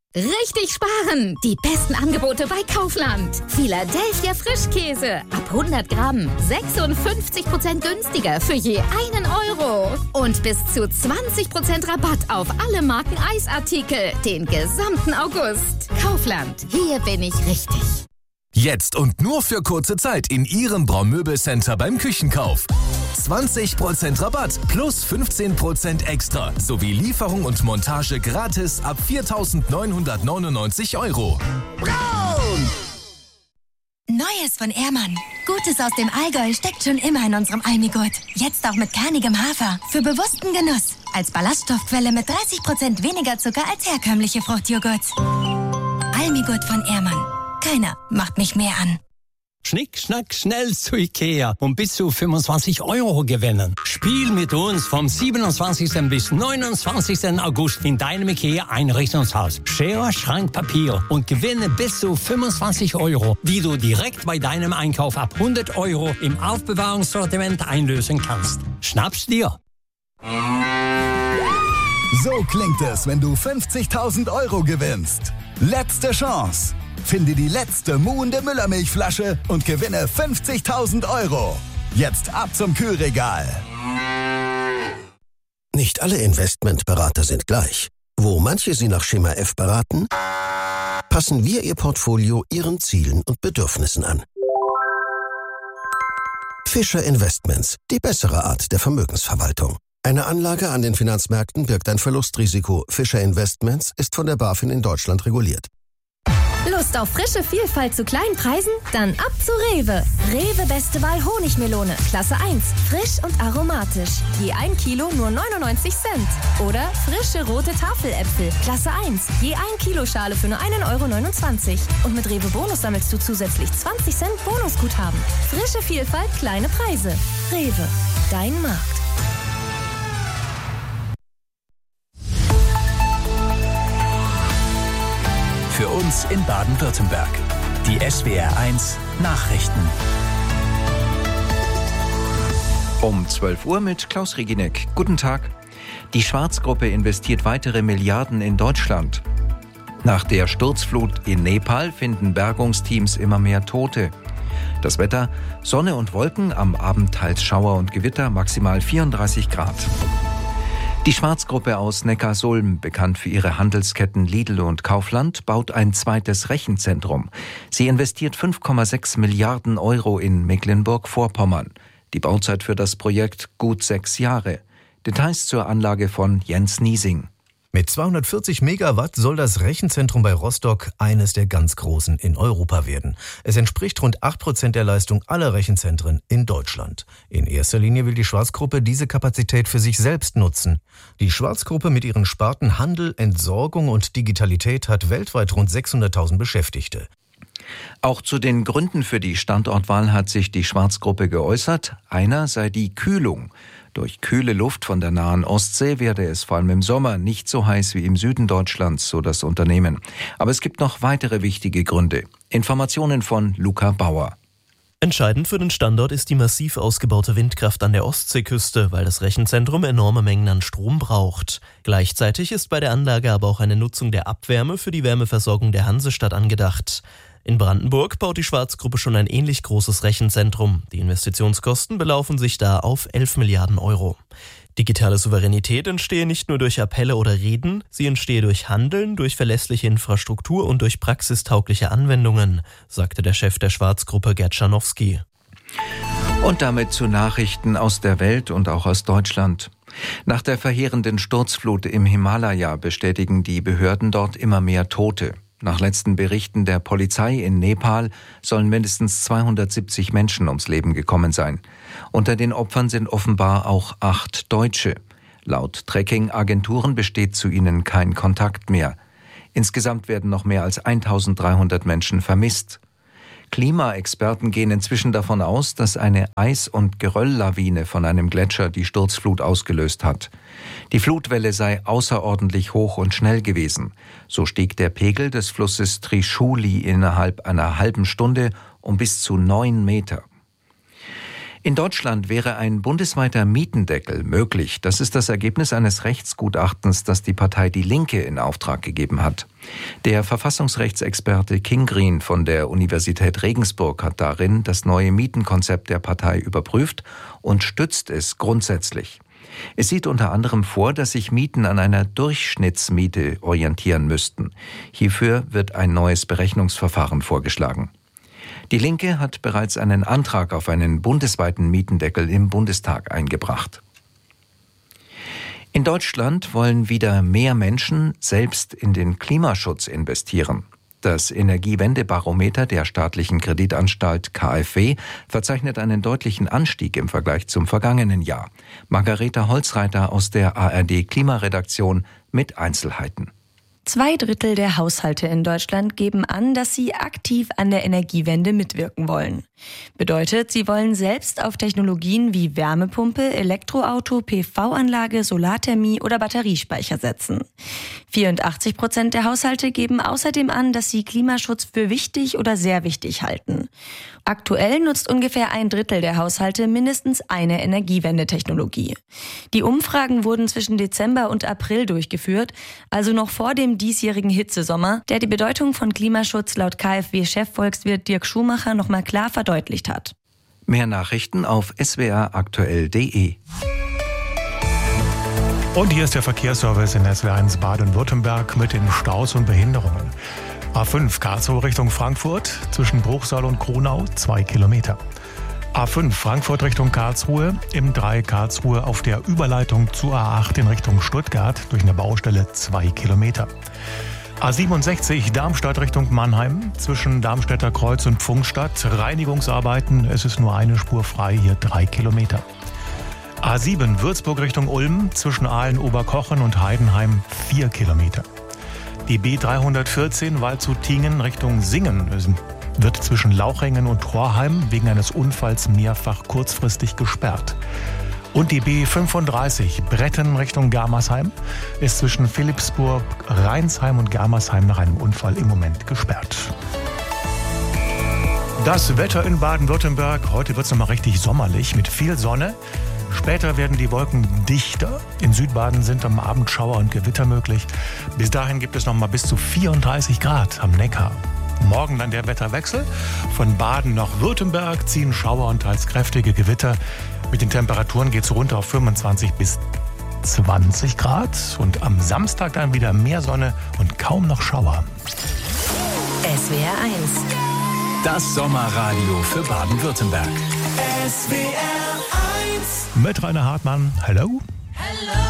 Richtig sparen! Die besten Angebote bei Kaufland. Philadelphia Frischkäse. Ab 100 Gramm. 56% günstiger für je 1 Euro. Und bis zu 20% Rabatt auf alle Marken Eisartikel. Den gesamten August. Kaufland. Hier bin ich richtig. Jetzt und nur für kurze Zeit in Ihrem Braumöbelcenter beim Küchenkauf. 20% Rabatt plus 15% extra sowie Lieferung und Montage gratis ab 4.999 €. Braun! Neues von Ehrmann. Gutes aus dem Allgäu steckt schon immer in unserem Almigurt. Jetzt auch mit kernigem Hafer. Für bewussten Genuss. Als Ballaststoffquelle mit 30% weniger Zucker als herkömmliche Fruchtjoghurts. Almigurt von Ehrmann. Keiner macht mich mehr an. Schnick, schnack, schnell zu Ikea und bis zu 25 € gewinnen. Spiel mit uns vom 27. bis 29. August in deinem Ikea-Einrichtungshaus. Schere, Schrank, Papier und gewinne bis zu 25 €, die du direkt bei deinem Einkauf ab 100 € im Aufbewahrungssortiment einlösen kannst. Schnapp's dir! So klingt es, wenn du 50.000 € gewinnst. Letzte Chance. Finde die letzte muhende Müllermilchflasche und gewinne 50.000 €. Jetzt ab zum Kühlregal. Nicht alle Investmentberater sind gleich. Wo manche Sie nach Schema F beraten, passen wir Ihr Portfolio Ihren Zielen und Bedürfnissen an. Fischer Investments, die bessere Art der Vermögensverwaltung. Eine Anlage an den Finanzmärkten birgt ein Verlustrisiko. Fischer Investments ist von der BaFin in Deutschland reguliert. Lust auf frische Vielfalt zu kleinen Preisen? Dann ab zu Rewe. Rewe Beste Wahl Honigmelone, Klasse 1, frisch und aromatisch. Je 1 Kilo nur 99 Cent. Oder frische rote Tafeläpfel, Klasse 1, je 1 Kilo Schale für nur 1,29 €. Und mit Rewe Bonus sammelst du zusätzlich 20 Cent Bonusguthaben. Frische Vielfalt, kleine Preise. Rewe, dein Markt. Für uns in Baden-Württemberg. Die SWR1 Nachrichten. Um 12 Uhr mit Klaus Reginek. Guten Tag. Die Schwarz-Gruppe investiert weitere Milliarden in Deutschland. Nach der Sturzflut in Nepal finden Bergungsteams immer mehr Tote. Das Wetter: Sonne und Wolken, am Abend teils Schauer und Gewitter, maximal 34 Grad. Die Schwarz-Gruppe aus Neckarsulm, bekannt für ihre Handelsketten Lidl und Kaufland, baut ein zweites Rechenzentrum. Sie investiert 5,6 Milliarden € in Mecklenburg-Vorpommern. Die Bauzeit für das Projekt gut 6 Jahre. Details zur Anlage von Jens Niesing. Mit 240 Megawatt soll das Rechenzentrum bei Rostock eines der ganz großen in Europa werden. Es entspricht rund 8% der Leistung aller Rechenzentren in Deutschland. In erster Linie will die Schwarz-Gruppe diese Kapazität für sich selbst nutzen. Die Schwarz-Gruppe mit ihren Sparten Handel, Entsorgung und Digitalität hat weltweit rund 600.000 Beschäftigte. Auch zu den Gründen für die Standortwahl hat sich die Schwarz-Gruppe geäußert. Einer sei die Kühlung. Durch kühle Luft von der nahen Ostsee werde es vor allem im Sommer nicht so heiß wie im Süden Deutschlands, so das Unternehmen. Aber es gibt noch weitere wichtige Gründe. Informationen von Luca Bauer. Entscheidend für den Standort ist die massiv ausgebaute Windkraft an der Ostseeküste, weil das Rechenzentrum enorme Mengen an Strom braucht. Gleichzeitig ist bei der Anlage aber auch eine Nutzung der Abwärme für die Wärmeversorgung der Hansestadt angedacht. In Brandenburg baut die Schwarz-Gruppe schon ein ähnlich großes Rechenzentrum. Die Investitionskosten belaufen sich da auf 11 Milliarden €. Digitale Souveränität entstehe nicht nur durch Appelle oder Reden, sie entstehe durch Handeln, durch verlässliche Infrastruktur und durch praxistaugliche Anwendungen, sagte der Chef der Schwarz-Gruppe Gerd Scharnowski. Und damit zu Nachrichten aus der Welt und auch aus Deutschland. Nach der verheerenden Sturzflut im Himalaya bestätigen die Behörden dort immer mehr Tote. Nach letzten Berichten der Polizei in Nepal sollen mindestens 270 Menschen ums Leben gekommen sein. Unter den Opfern sind offenbar auch 8 Deutsche. Laut Trekking-Agenturen besteht zu ihnen kein Kontakt mehr. Insgesamt werden noch mehr als 1.300 Menschen vermisst. Klimaexperten gehen inzwischen davon aus, dass eine Eis- und Gerölllawine von einem Gletscher die Sturzflut ausgelöst hat. Die Flutwelle sei außerordentlich hoch und schnell gewesen. So stieg der Pegel des Flusses Trishuli innerhalb einer halben Stunde um bis zu 9 Meter. In Deutschland wäre ein bundesweiter Mietendeckel möglich. Das ist das Ergebnis eines Rechtsgutachtens, das die Partei Die Linke in Auftrag gegeben hat. Der Verfassungsrechtsexperte King Green von der Universität Regensburg hat darin das neue Mietenkonzept der Partei überprüft und stützt es grundsätzlich. Es sieht unter anderem vor, dass sich Mieten an einer Durchschnittsmiete orientieren müssten. Hierfür wird ein neues Berechnungsverfahren vorgeschlagen. Die Linke hat bereits einen Antrag auf einen bundesweiten Mietendeckel im Bundestag eingebracht. In Deutschland wollen wieder mehr Menschen selbst in den Klimaschutz investieren. Das Energiewendebarometer der staatlichen Kreditanstalt KfW verzeichnet einen deutlichen Anstieg im Vergleich zum vergangenen Jahr. Margareta Holzreiter aus der ARD-Klimaredaktion mit Einzelheiten. 2/3 der Haushalte in Deutschland geben an, dass sie aktiv an der Energiewende mitwirken wollen. Bedeutet, sie wollen selbst auf Technologien wie Wärmepumpe, Elektroauto, PV-Anlage, Solarthermie oder Batteriespeicher setzen. 84% der Haushalte geben außerdem an, dass sie Klimaschutz für wichtig oder sehr wichtig halten. Aktuell nutzt ungefähr 1/3 der Haushalte mindestens eine Energiewendetechnologie. Die Umfragen wurden zwischen Dezember und April durchgeführt, also noch vor dem diesjährigen Hitzesommer, der die Bedeutung von Klimaschutz laut KfW-Chefvolkswirt Dirk Schumacher nochmal klar verdeutlicht hat. Mehr Nachrichten auf swraktuell.de. Und hier ist der Verkehrsservice in SW1 Baden-Württemberg mit den Staus und Behinderungen. A5 Karlsruhe Richtung Frankfurt, zwischen Bruchsal und Kronau 2 Kilometer. A5 Frankfurt Richtung Karlsruhe, im 3 Karlsruhe auf der Überleitung zur A8 in Richtung Stuttgart durch eine Baustelle 2 Kilometer. A67 Darmstadt Richtung Mannheim, zwischen Darmstädter Kreuz und Pfungstadt, Reinigungsarbeiten, es ist nur eine Spur frei, hier 3 Kilometer. A7 Würzburg Richtung Ulm, zwischen Aalen-Oberkochen und Heidenheim 4 Kilometer. Die B314 Waldshut-Tiengen Richtung Singen wird zwischen Lauchringen und Torheim wegen eines Unfalls mehrfach kurzfristig gesperrt. Und die B35 Bretten Richtung Germersheim ist zwischen Philippsburg, Rheinsheim und Germersheim nach einem Unfall im Moment gesperrt. Das Wetter in Baden-Württemberg. Heute wird es nochmal richtig sommerlich mit viel Sonne. Später werden die Wolken dichter. In Südbaden sind am Abend Schauer und Gewitter möglich. Bis dahin gibt es noch mal bis zu 34 Grad am Neckar. Morgen dann der Wetterwechsel. Von Baden nach Württemberg ziehen Schauer und teils kräftige Gewitter. Mit den Temperaturen geht es runter auf 25 bis 20 Grad. Und am Samstag dann wieder mehr Sonne und kaum noch Schauer. SWR 1. Das Sommerradio für Baden-Württemberg. SWR 1. Mit Rainer Hartmann. Hello.